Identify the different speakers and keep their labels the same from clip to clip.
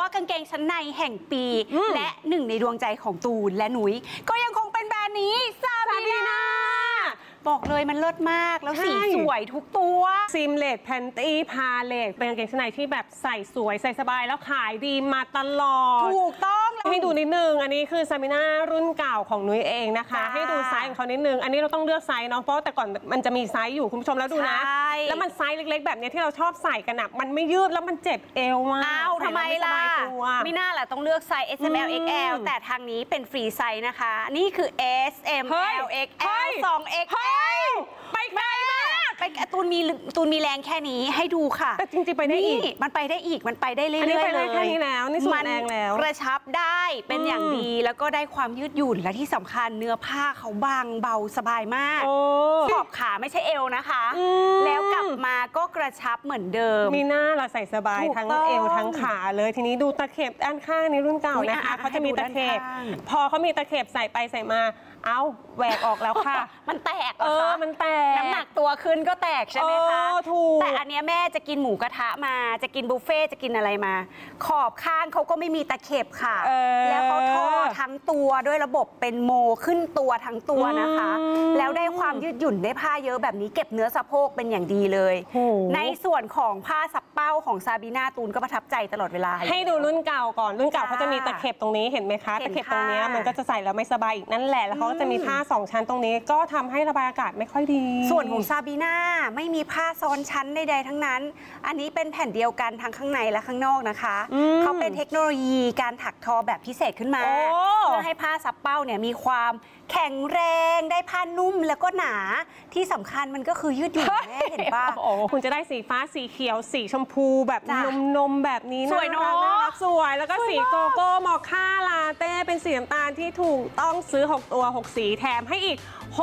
Speaker 1: กางเกงชั้นในแห่งปีและหนึ่งในดวงใจของตูนและหนุยก็ยังคงเป็นแบรนด์นี้ซาบีนาบอกเลยมันเลิศมากแล้วสีสวยทุกตัว
Speaker 2: ซิมเลตแพนตี้พาเลตเป็นกางเกงชั้นในที่แบบใส่สวยใส่สบายแล้วขายดีมาตลอด
Speaker 1: ถูกต้อง
Speaker 2: ให้ดูนิดนึงอันนี้คือซาบีนารุ่นเก่าของนุ้ยเองนะคะให้ดูไซส์ของเขานิดนึงอันนี้เราต้องเลือกไซส์เนาะเพราะแต่ก่อนมันจะมีไซส์อยู่คุณผู้ชมแล้วดูนะแล้วมันไซส์เล็กๆแบบนี้ที่เราชอบใส่กันนะมันไม่ยืดแล้วมันเจ็บเอวมาก
Speaker 1: อ้าวทำไมล่ะไม่น่าล่ะต้องเลือกไซส์ S M L X L แต่ทางนี้เป็นฟรีไซส์นะคะนี่คือ S M L X L 2 X L
Speaker 2: ไปไกลมาก
Speaker 1: ไปตูนมีแรงแค่นี้ให้ดูค่ะ
Speaker 2: แต่จริงๆไปได้อีก
Speaker 1: มันไปได้อีกมันไปได้เรื่อยๆ
Speaker 2: เลยแค่นี้แล้วนี่สุดแรงแล้ว
Speaker 1: กระชับได้เป็นอย่างดีแล้วก็ได้ความยืดหยุ่นและที่สำคัญเนื้อผ้าเขาบางเบาสบายมากขอบขาไม่ใช่เอวนะคะแล้วกลับมาก็กระชับเหมือนเดิม
Speaker 2: มีหน้าเราใส่สบายทั้งเอวทั้งขาเลยทีนี้ดูตะเข็บด้านข้างนี้รุ่นเก่านะคะเขาจะมีตะเข็บพอเขามีตะเข็บใส่ไปใส่มาเอาแหวกออกแล้วค่ะ
Speaker 1: มันแตกเหรอคะ
Speaker 2: มันแตก
Speaker 1: น้ำหนักตัวขึ้นก็แตกใช่ไหมคะ
Speaker 2: ถูก
Speaker 1: แต่อันนี้แม่จะกินหมูกระทะมาจะกินบุฟเฟ่จะกินอะไรมาขอบข้างเขาก็ไม่มีตะเข็บค่ะแล้วเขาทอทั้งตัวด้วยระบบเป็นโมขึ้นตัวทั้งตัวนะคะแล้วได้ความยืดหยุ่นได้ผ้าเยอะแบบนี้เก็บเนื้อสะโพกเป็นอย่างดีเลยในส่วนของผ้าสับเป้าของซาบีนาตูนก็ประทับใจตลอดเวลา
Speaker 2: ให้ดูรุ่นเก่าก่อนรุ่นเก่าเขาจะมีตะเข็บตรงนี้เห็นไหมคะตะเข็บตรงนี้มันก็จะใส่แล้วไม่สบายอีกนั่นแหละแล้วเขาก็จะมีผ้า2ชั้นตรงนี้ก็ทำให้ระบายอากาศไม่ค่อยดี
Speaker 1: ส่วนของซาบีนาไม่มีผ้าซ้อนชั้นใดๆทั้งนั้นอันนี้เป็นแผ่นเดียวกันทั้งข้างในและข้างนอกนะคะเขาเป็นเทคโนโลยีการถักทอแบบพิเศษขึ้นมาเพื่อให้ผ้าซับเป้าเนี่ยมีความแข็งแรงได้ผ้านุ่มแล้วก็หนาที่สำคัญมันก็คือยืดหยุ่นแม่เห็นป่ะ
Speaker 2: คุณจะได้สีฟ้าสีเขียวสีชมพูแบบนมแบบนี้
Speaker 1: สวยเนาะ
Speaker 2: สวยแล้วก็สีโกโก้มอคค่าลาเต้เป็นสีน้ำตาลที่ถูกต้องซื้อ6ตัว6สีแถมให้อีก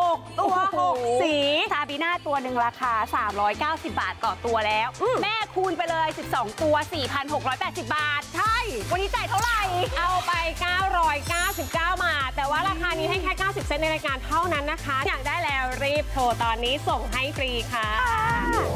Speaker 2: 6ตัว6สี
Speaker 1: ซาบีนาตัวหนึ่งราคา390 บาทต่อตัวแล้วแม่คูณไปเลย12ตัว 4,680 บาทใช่วันนี้จ่ายเท่าไหร่
Speaker 2: เอาไป999 บาทแต่ว่าราคานี้ให้แค่90 เซนต์ในรายการเท่านั้นนะคะอยากได้แล้วรีบโทรตอนนี้ส่งให้ฟรีค่ะ